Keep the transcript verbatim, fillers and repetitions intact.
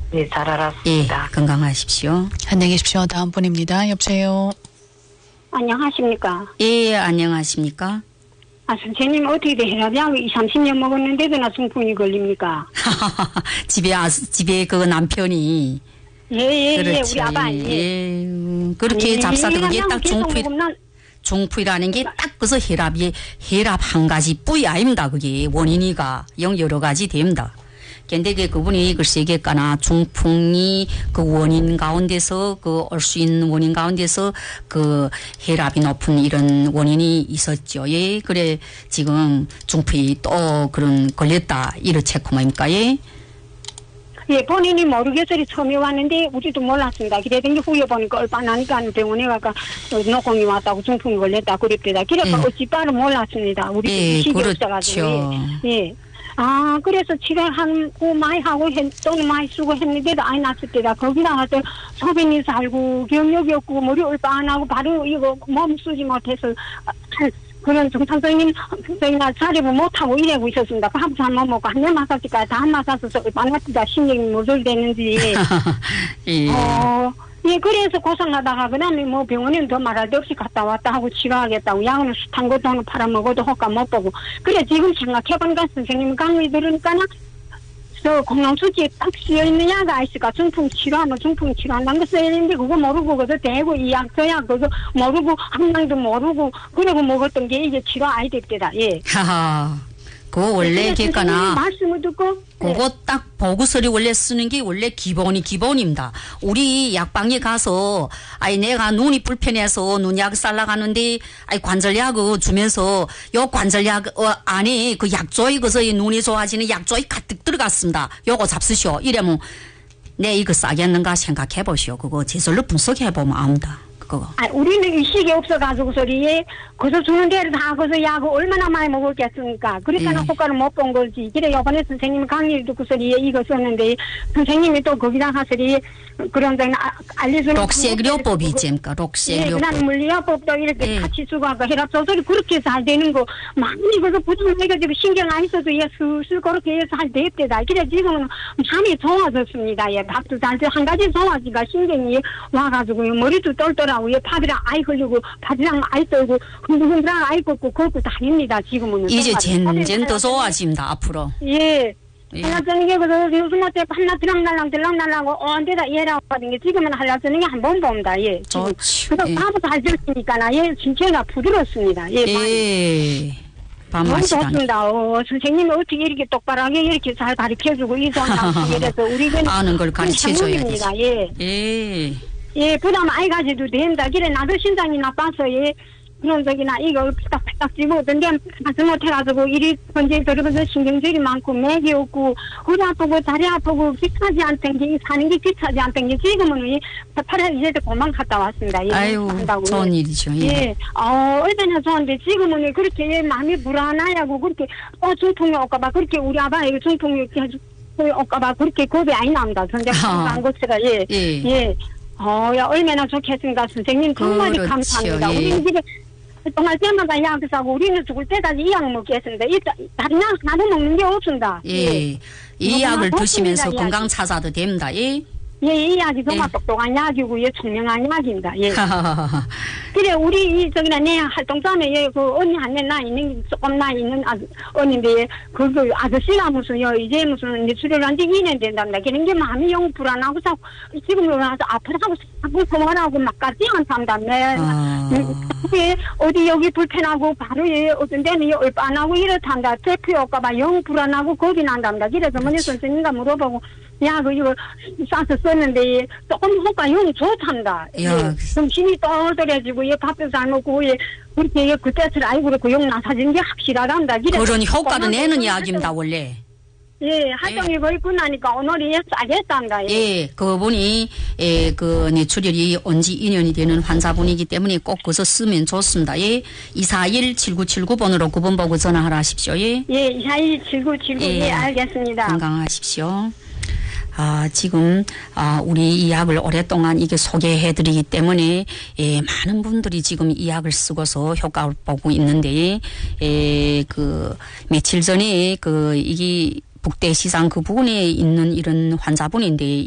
네, 잘 예, 알았습니다. 건강하십시오. 안녕히 계십시오. 다음 분입니다. 여보세요. 안녕하십니까. 예, 안녕하십니까? 아, 선생님 어떻게 돼? 혈압약 이십, 삼십 년 먹었는데도 나 중풍이 걸립니까? 집에, 아, 집에 그 남편이. 예, 예, 예, 그렇죠. 우리 아빠, 예. 예, 음, 그렇게 아니, 잡사도 그게 혈압약을 딱 계속 중풍, 먹으면 중풍이라는 게 딱 그래서 혈압이, 혈압 한 가지 뿌이 아닙니다. 그게 원인이가 영 여러 가지 됩니다. 근데 그 그분이 글쎄 얘기했거나 중풍이 그 원인 가운데서 그 올 수 있는 원인 가운데서 그 혈압이 높은 이런 원인이 있었죠. 예, 그래 지금 중풍이 또 그런 걸렸다 이렇게고 뭡니까? 예. 예, 본인이 모르겠어리 처음에 왔는데 우리도 몰랐습니다. 그래더니 후에 보니까 얼마 나니까 병원에 가까 노공이 왔다고 중풍이 걸렸다 그랬대다. 그래서 예. 어찌 빠를 몰랐습니다. 우리도 예, 식이 그렇죠. 없어가지고. 예. 예. 아, 그래서 치료하고 많이 하고 했, 돈 많이 쓰고 했는데도 아이 났을 때다. 거기다 가서 소변이 살고 경력이 없고 머리 올빠안하고 바로 이거 몸 쓰지 못해서 그런 정상적인 저희나 자립을 못하고 이러고 있었습니다. 밥 잘 못 먹고 한 대 마사지까지 다 한 마사지서 얼마나 신경이 모조리됐는지. 예. 어, 예, 그래서 고생하다가 그다음에 뭐 병원에는 더 말할 데 없이 갔다 왔다 하고 치료하겠다고 약은 숱한 것도 팔아먹어도 효과 못 보고. 그래 지금 생각해보니까 선생님 강의 들으니까는 저 공룡수지에 딱 쓰여있는 약이 있을까 중풍 치료하면 중풍 치료한다는 거 써야 되는데 그거 모르고 그거 대고 이 약 저 약 그거 모르고 한명도 모르고 그러고 먹었던 게 이게 치료 아이 됐대다. 예. 하하. 그거 원래 겠거나 말씀을 듣고 그거 딱 보고서리 원래 쓰는 게 원래 기본이 기본입니다. 우리 약방에 가서 아이 내가 눈이 불편해서 눈약 살라가는데 아이 관절약 주면서 요 관절약 어, 안에 그 약조이 그서 눈이 좋아지는 약조이 가득 들어갔습니다. 요거 잡수시오. 이러면 내 이거 싸겠는가 생각해 보시오. 그거 제설로 분석해 보면 압니다. 그거. 아, 우리는 의식이 없어가지고 소리에 그저 주는 대로 다 그저 약을 얼마나 많이 먹었겠습니까? 그러니까 예. 효과를 못 본 거지. 그래 요번에 선생님 강의를 듣고 소리에 이거 썼는데 선생님이 또 거기다 가서리 그런 데는 알려주는 록색요법이 있습니까? 예, 록색요법. 그다음 물리요법도 이렇게 예. 같이 쓰고 하고 혈압 조절이 그렇게 잘 되는 거 많이 그래서 부정해가지고 신경 안 써도 예 슬슬 그렇게 해서 잘 됐대다. 그래 지금은 많이 좋아졌습니다. 예, 밥도 잘 돼. 한 가지 좋아지가 신경이 와가지고 머리도 떨더라고. 예, 밥이랑 아이 흘리고 밥이랑 아이 떨고 흔들흔들랑 아이 걷고 걷고 다닙니다. 지금은 이제 정말. 젠젠 더 좋아집니다. 앞으로. 예. 예. 하나 쓰는 게 그래서 요즘 어때 하나 들락날랑 들락날랑고 언제다 얘라고 하는 게 지금은 하나 쓰는 게 한 번 봅니다. 예. 지금 좋죠. 그래서 예. 밥을 잘 들었으니까 예 신체가 부드럽습니다. 예. 많이. 예. 너무 밥맛이다. 좋습니다. 어, 선생님이 어떻게 이렇게 똑바르게 이렇게 잘 가르쳐주고 이손하고 이래서 우리는 아는 걸 가르쳐줘야 되지. 예. 예. 예, 부담 아이 가지도 된다. 그래 나도 신장이 나빠서 예. 그런 적이나 이거 딱 집어던데 하지 못해가지고 이리 번제 들어가서 신경질이 많고 맥이 없고 허리 아프고 다리 아프고 귀찮지 않던 게 사는 게 귀찮지 않던 게 지금은 이 팔 이제 고만 갔다 왔습니다. 예, 아유, 한다고. 좋은 일이죠. 예. 예, 어, 얼마나 좋은데 지금은 그렇게 마음이 불안하고 그렇게 어 중풍이 올까봐 그렇게 우리 아빠 이거 중풍이 올까봐 그렇게 겁이 많이 납니다. 전자 안 것이가 예, 예. 예. 어, 야, 얼마나 좋겠습니까, 선생님. 정말 그렇죠. 감사합니다. 예. 우리는 집에 정말 때마다 약 사고 우리는 죽을 때까지 이 약 먹겠습니다. 이, 다른 약 하나도 먹는 게 없습니다. 예. 이 너무나 약을 좋습니다, 드시면서 이 건강 약이. 찾아도 됩니다. 예. 예, 이 약이 정말 예. 똑똑한 약이고, 예, 총명한 약입니다. 예. 그래, 우리, 이, 저기나, 내 활동장에, 예, 그, 언니 한 명 나 있는, 조금 나 있는 아, 언니인데, 그, 그, 아저씨가 무슨, 요, 이제 무슨, 뇌출혈 한지 이 년 된답니다. 그런 게 마음이 영 불안하고, 자꾸, 지금 와서 아프다고, 자꾸 소원하고, 막 까지만 산다며. 아. 그게, 어디 여기 불편하고, 바로, 예, 어떤 데는, 예, 얼빠나고 이렇단다. 대표 올까봐 영 불안하고, 겁이 난답니다. 그래서, 뭐니 선생님과 물어보고, 야, 그, 이거, 싸서 썼는데, 조금 효과 영 좋답니다. 야. 예, 정신이 떠들어지고, 예, 밥도 잘 먹고, 예, 그렇게, 예, 그때를 알고 그렇고, 영 나사진 게 확실하답니다. 그래서 그런 효과를 오늘 내는 오늘 약입니다, 활동- 원래. 예, 활동이 거의 끝나니까 오늘이 예, 싸겠답니다. 예. 예, 그분이, 예, 그, 뇌출혈이 온 지 이 년이 되는 환자분이기 때문에 꼭 그거 쓰면 좋습니다. 예. 이사일 칠구칠구 번으로 구 번 보고 전화하라 하십시오. 예. 예, 이사일 칠구칠구, 예. 예, 알겠습니다. 건강하십시오. 아, 지금, 아, 우리 이 약을 오랫동안 이게 소개해드리기 때문에, 예, 많은 분들이 지금 이 약을 쓰고서 효과를 보고 있는데, 예, 그, 며칠 전에 그, 이게 북대시장 그 부근에 있는 이런 환자분인데,